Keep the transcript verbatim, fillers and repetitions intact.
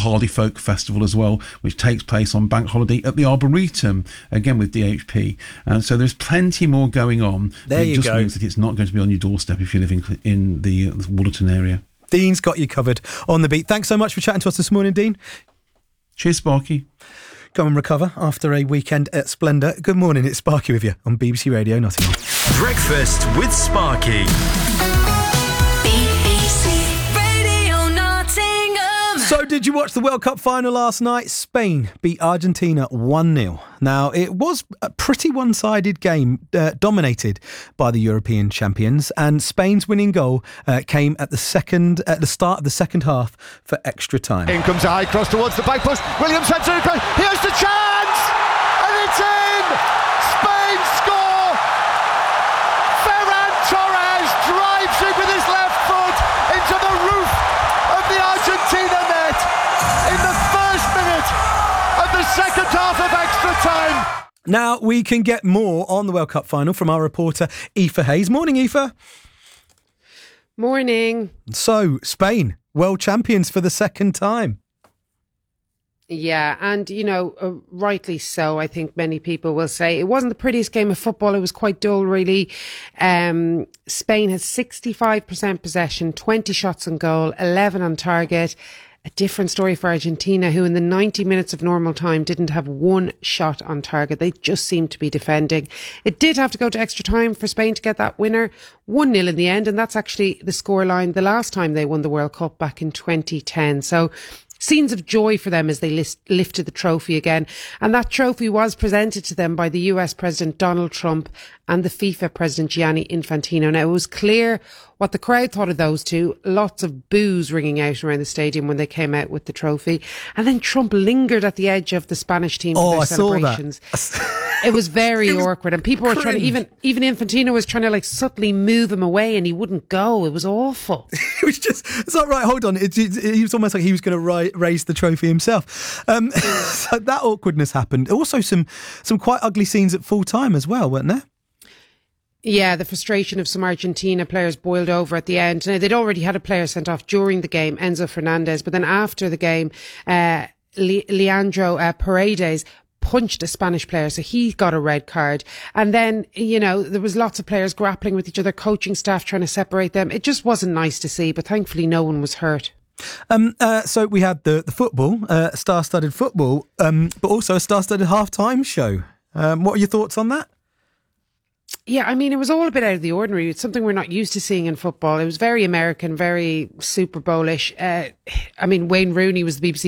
Hardy Folk Festival as well, which takes place on Bank Holiday at the Arboretum, again with D H P. And so there's plenty more going on. There it you just go. means that it's not going to be on your doorstep if you live in, in the uh, Woollerton area. Dean's got you covered on the beat. Thanks so much for chatting to us this morning, Dean. Cheers, Sparky. Go and recover after a weekend at Splendour. Good morning, it's Sparky with you on B B C Radio Nottingham. Breakfast with Sparky. So did you watch the World Cup final last night? Spain beat Argentina one nil. Now, it was a pretty one-sided game, uh, dominated by the European champions, and Spain's winning goal uh, came at the second, at the start of the second half for extra time. In comes a high cross towards the back post. Williams heads it across. Here's the chance! And it's in! Spain score! Ferran Torres drives it with his left foot into the roof of the Argentina net in the first minute of the second half of extra time. Now we can get more on the World Cup final from our reporter Aoife Hayes. Morning, Aoife. Morning. So Spain, world champions for the second time. Yeah, and, you know, uh, rightly so, I think many people will say. It wasn't the prettiest game of football. It was quite dull, really. Um, Spain has sixty-five percent possession, twenty shots on goal, eleven on target. A different story for Argentina, who in the ninety minutes of normal time didn't have one shot on target. They just seemed to be defending. It did have to go to extra time for Spain to get that winner. one nil in the end, and that's actually the scoreline the last time they won the World Cup back in twenty ten. So scenes of joy for them as they list, lifted the trophy again. And that trophy was presented to them by the U S President Donald Trump and the FIFA President Gianni Infantino. Now, it was clear what the crowd thought of those two. Lots of boos ringing out around the stadium when they came out with the trophy. And then Trump lingered at the edge of the Spanish team for oh, their I celebrations. Saw that. It was very it was awkward, and people were cringe. trying to, even even Infantino was trying to like subtly move him away, and he wouldn't go. It was awful. It was just, it's not right, hold on. It, it, it was almost like he was going to ri- raise the trophy himself. Um, so that awkwardness happened. Also some some quite ugly scenes at full time as well, weren't there? Yeah, the frustration of some Argentina players boiled over at the end. Now, they'd already had a player sent off during the game, Enzo Fernandez, but then after the game, uh, Le- Leandro uh, Paredes punched a Spanish player, so he got a red card. And then, you know, there was lots of players grappling with each other, coaching staff trying to separate them. It just wasn't nice to see, but thankfully no one was hurt. Um, uh, so we had the, the football, uh, star-studded football, um, but also a star-studded half-time show. Um, what are your thoughts on that? Yeah, I mean, it was all a bit out of the ordinary. It's something we're not used to seeing in football. It was very American, very Super Bowl-ish. Uh, I mean, Wayne Rooney was the B B C